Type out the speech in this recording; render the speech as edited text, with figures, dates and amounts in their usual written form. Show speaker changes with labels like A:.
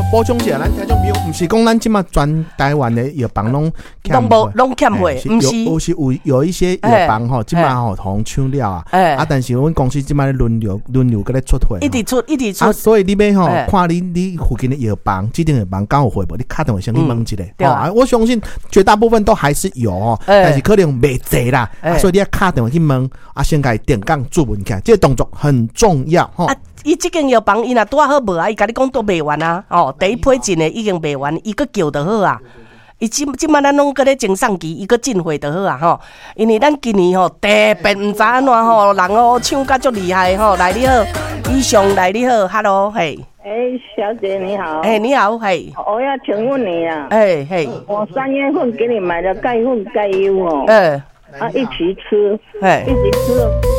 A: 补充一下，咱听众朋友，不是讲咱今嘛全台湾的药房拢
B: 欠货，
A: 不是有一些药房吼，今嘛吼同抢了啊，但是阮公司今嘛轮流搁咧出货，
B: 一直出
A: 啊，所以你要吼看你附近的药房，指定药房刚有货无，你打电话先去问一下，我相信绝大部分都还是有哦，但是可能袂济啦，所以你要打电话去问，先甲伊电讲注文起来，这个动作很重要吼。
B: 伊即间药房伊若拄好无啊，伊甲你讲都卖完啊，第一批进的已经卖完，伊搁叫就好啊。伊即摆咱拢搁咧前送期，伊搁进货就好啊吼。因为咱今年特别毋知安怎人抢甲足厉害来你好，以上来你好 ，Hello 嘿。
C: 小姐你好。
B: 你好嘿。
C: 我要请问你啊。
B: 嘿。
C: 我3月份给你买的钙粉钙优一起吃。一起吃。